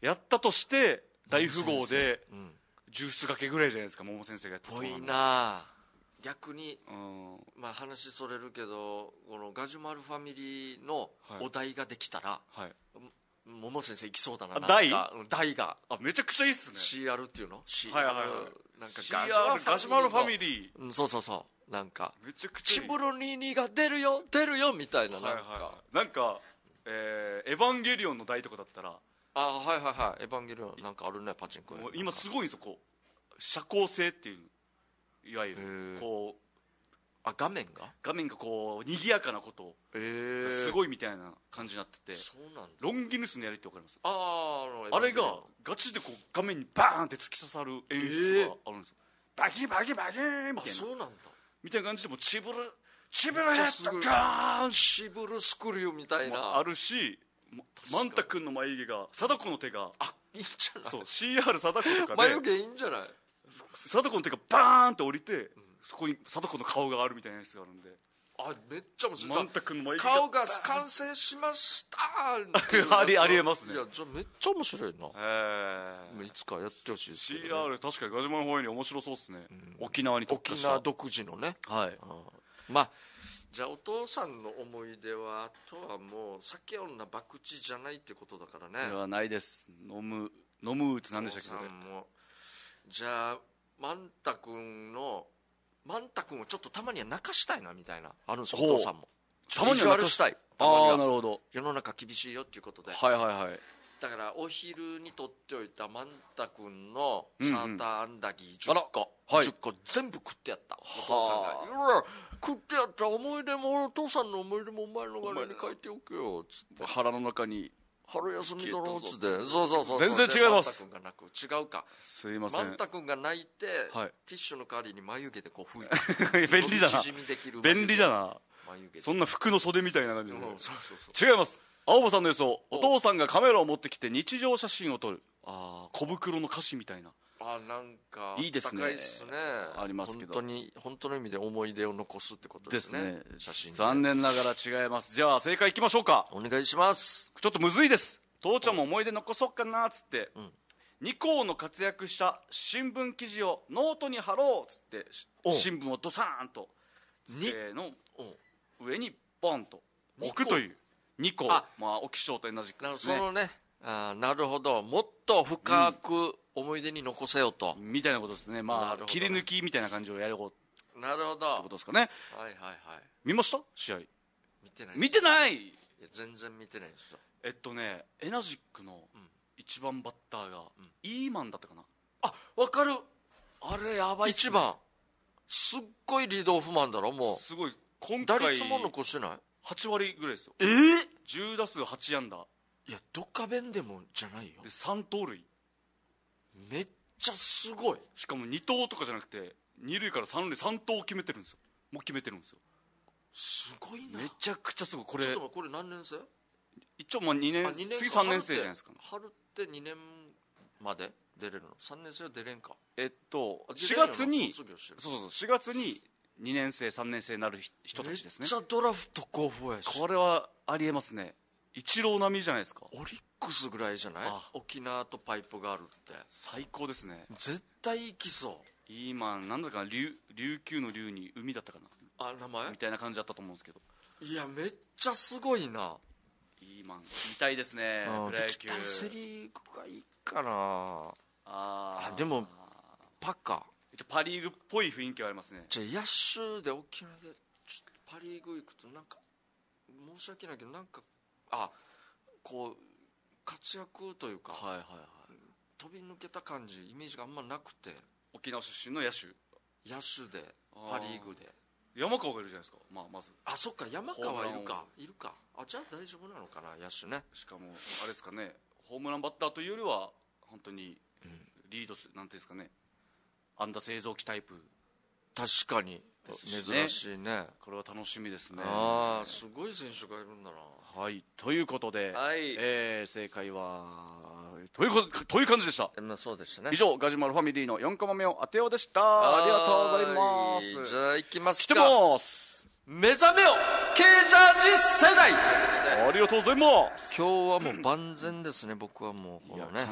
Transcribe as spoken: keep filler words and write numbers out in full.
やったとして大富豪でジュースがけぐらいじゃないですか、桃先生がやったそうなの。 ぽいな。逆に、 うん、 まあ話それるけど、このガジュマルファミリーのお題ができたら、 はい、 桃先生行きそうだな。 台台があめちゃくちゃいいっすね。 シーアール っていうの シーアール、 はいはいはい、 なんかシーアール ガジュマルファミリー、 うん、そうそうそう、なんかめちゃくちゃいい、 チブロニーニが出るよ出るよみたいな、なんか、はいはいはい、 なんか、えー、エヴァンゲリオンの台とかだったら、 あはいはいはい、エヴァンゲリオンなんかあるね、パチンコや今すごいんですよ、こう遮光性っていう、いわゆるこうあ画面が画面がこう賑やかなことを、えー、すごいみたいな感じになってて、 そうなんだ。 ロンギヌスのやりって分かります？ ああれがガチでこう画面にバーンって突き刺さる演出があるんですよ、えー、バキバキバキーンみたいな、 そうなんだみたいな感じでもチブルチブルヘッドガーンチブルスクリューみたいなあるし、マンタ君の眉毛が貞子の手が、 あいいんじゃない、 そう シーアール 貞子とかで眉毛いいんじゃない、 貞子の手がバーンって降りて、うん、そこに貞子の顔があるみたいなやつがあるんで、 あめっちゃ面白い。 マンタ君の眉毛顔が完成しましたありありえますね。 いやじゃめっちゃ面白いな。 へえ、 いつかやってほしいですけど、ね、 シーアール 確かにガジュマルファミリー面白そうですね、うん、沖縄に特化した、 沖縄独自のね、 はい、 まあじゃあお父さんの思い出は、あとはもう酒女博打じゃないってことだからね。 ではないです。飲む飲むって何でしたっけ。 お父さんもじゃあマンタ君のマンタ君をちょっとたまには泣かしたいなみたいなあるんですよ、お父さんも。 たまには泣かしたい。 たまには。ああなるほど。 世の中厳しいよっていうことで、 はいはいはい。 だからお昼にとっておいたマンタ君のサーターアンダギーじゅっこ、 うんうん、 じゅっこ全部食ってやった、お父さんが。うわ食ってやった、思い出もお父さんの思い出もお前の柄に書いておくよつって、 腹の中に春休みだろっつって、そうそうそう、 全然違います。 マンタ君が泣く、違うか、 すいません、 マンタ君が泣いて、はい、ティッシュの代わりに眉毛でこう拭いて便利だな、便利だな、 眉毛そんな服の袖みたいな感じで、うん、 そうそうそう、 違います。青葉さんの予想、お父さんがカメラを持ってきて日常写真を撮る、あ小袋の歌詞みたいな、 あなんかいいですね、 高いっすね、 ありますけど、 本当に本当の意味で思い出を残すってことですね、 ですね、 写真で。 残念ながら違います。じゃあ正解いきましょうか。 お願いします。 ちょっとむずいです。父ちゃんも思い出残そうかなっつって、うん、二校の活躍した新聞記事をノートに貼ろうっつって新聞をドサーンと机の上にボンと置くという二校、まあ沖賞と同じくですね。 そのね、あなるほど、もっと深く思い出に残せよと、 うん、みたいなことですね。まあ、ね、切り抜きみたいな感じをやること、 なるほどってことですかね。 はいはいはい。 見ました試合？ 見てない。 見てない。いや全然見てないですよ。 えっとね、エナジックの一番バッターが、うん、イーマンだったかな。 あ、わかる。 あれやばいっすね。 一番すっごいリードオフマンだろ。もうすごい。今回打率も残してない。 はち割ぐらいですよ。 えー、 じゅう打数はち安打。 いやドカベンでもじゃないよ。 でさん盗塁。 めっちゃすごい。 しかもに盗とかじゃなくてに塁からさん塁さん盗決めてるんですよ。もう決めてるんですよ。 すごいな。 めちゃくちゃすごい。これちょっと待って、これ何年生？ 一応まあにねん、次さんねん生じゃないですか、ね、 春ってにねんまで出れるの？さんねん生は出れんか。 えっとしがつにそうそうそうしがつににねん生さんねん生になる人たちですね。 めっちゃドラフト候補やし。 これはありえますね。イチロー並みじゃないですか。 オリックスぐらいじゃない？沖縄とパイプがあるって最高ですね。 絶対行きそう。 イーマンなんだかな、琉球の琉に海だったかな、 あ名前みたいな感じだったと思うんですけど。 いやめっちゃすごいな。 イーマン見たいですね。プロ野球セリーグがいいかなあ。 あでもパかパリーグっぽい雰囲気はありますね。 じゃあ野手で沖縄でパリーグ行くとなんか申し訳ないけどなんかあこう活躍というか、 はいはいはい、 飛び抜けた感じイメージがあんまなくて。 沖縄出身の野手野手でパリーグで山川がいるじゃないですか、まあ、まずあそっか山川いるかいるか。あじゃあ大丈夫なのかな野手ね。 しかもあれですかね、ホームランバッターというよりは本当にリードする、うん、なんていうんですかね、安打製造機タイプ。 確かに珍しいね。 これは楽しみですね。 ああすごい選手がいるんだな。 はいということで、 はいえー、正解はということという感じでした。 まあそうでしたね。 以上ガジュマルファミリーのよんコマ目を当てようでした。ありがとうございます。 じゃあ行きますか。 来てます。 目覚めよKジャージ世代。 ありがとうございます。 今日はもう万全ですね僕はもうこのね